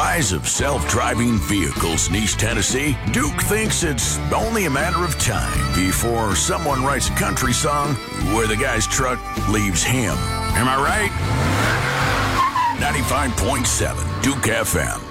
rise of self-driving vehicles in East Tennessee, Duke thinks it's only a matter of time before someone writes a country song where the guy's truck leaves him. Am I right? 95.7 Duke FM.